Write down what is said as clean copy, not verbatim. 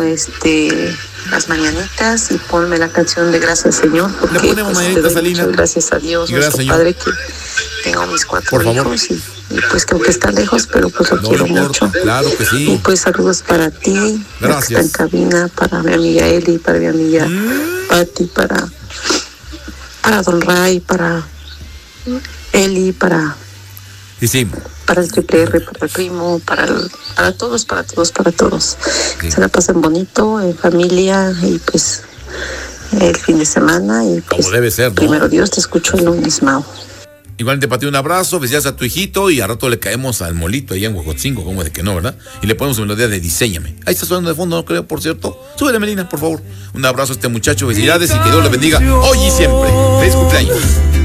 las mañanitas y ponme la canción de Gracias Señor, porque le ponemos mañanitas, Alina. Gracias a Dios, Gracias, nuestro Padre, que tengo mis 4 hijos y pues creo que está lejos, pero pues lo quiero mucho. Claro que sí. Y pues saludos para ti, gracias. Que está en cabina, para mi amiga Eli, para mi amiga Patti, para Don Ray, para Eli, para el Triple R, para el primo, para todos. Sí. Se la pasen bonito, en familia y pues el fin de semana y pues como debe ser, ¿no? Primero Dios, te escucho el lunes, Mau. Igual para ti un abrazo, felicidades a tu hijito y a rato le caemos al molito allá en Huejotzingo, como de que no, ¿verdad? Y le ponemos melodía de Diséñame. Ahí está sonando de fondo, no creo, por cierto. Súbele, Melina, por favor. Un abrazo a este muchacho, felicidades y que Dios le bendiga hoy y siempre. ¡Feliz cumpleaños!